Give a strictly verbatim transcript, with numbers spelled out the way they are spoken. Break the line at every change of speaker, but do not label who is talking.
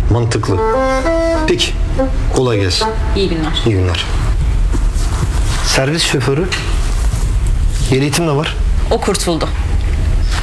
Mantıklı. Peki. Kolay gelsin.
İyi günler.
İyi günler. Servis şoförü. Yeni eğitim de var.
O kurtuldu.